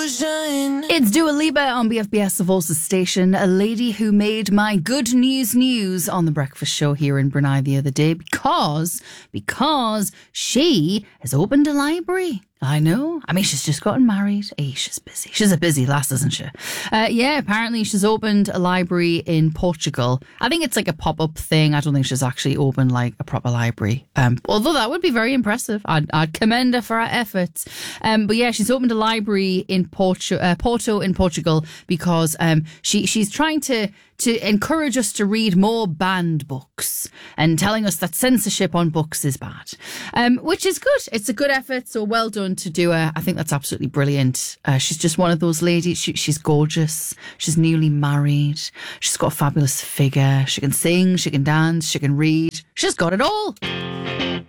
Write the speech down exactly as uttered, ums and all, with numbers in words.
It's Dua Lipa on B F B S, the Voices station, a lady who made my good news news on the breakfast show here in Brunei the other day because, because she has opened a library. I know. I mean, she's just gotten married. Hey, she's busy. She's a busy lass, isn't she? Uh, yeah, apparently she's opened a library in Portugal. I think it's like a pop-up thing. I don't think she's actually opened like a proper library. Um, although that would be very impressive. I'd, I'd commend her for her efforts. Um, but yeah, she's opened a library in Porto, uh, Porto in Portugal because um, she she's trying to to encourage us to read more banned books and telling us that censorship on books is bad, um, which is good. It's a good effort, so well done to do her. I think that's absolutely brilliant. Uh, she's just one of those ladies. She, she's gorgeous. She's newly married. She's got a fabulous figure. She can sing, she can dance, she can read. She's got it all.